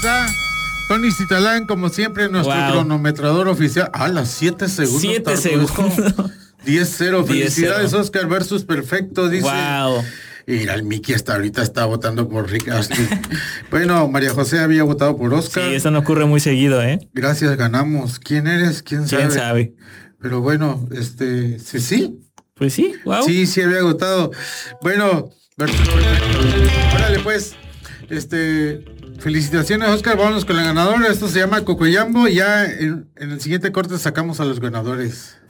está Tony Citalán, como siempre, nuestro cronometrador oficial. Las 7 segundos. 7 segundos. 10-0. Felicidades, Oscar versus Perfecto, dice. Wow. Mira, el Mickey hasta ahorita está votando por Rick Astley. Bueno, María José había votado por Oscar. Sí, eso no ocurre muy seguido, ¿eh? Gracias, ganamos. ¿Quién eres? ¿Quién sabe? ¿Quién sabe? Pero bueno, sí. Pues sí, wow. Sí había votado. Bueno, órale pues, felicitaciones, Oscar. Vámonos con la ganadora. Esto se llama Cocoyambo. Ya en el siguiente corte sacamos a los ganadores.